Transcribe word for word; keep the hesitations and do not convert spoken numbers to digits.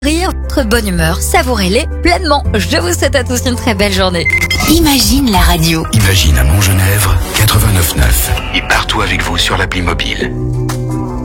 Rire, votre bonne humeur, savourez-les pleinement. Je vous souhaite à tous une très belle journée. Imagine la radio. Imagine à Montgenèvre, quatre-vingt-neuf neuf. Et partout avec vous sur l'appli mobile.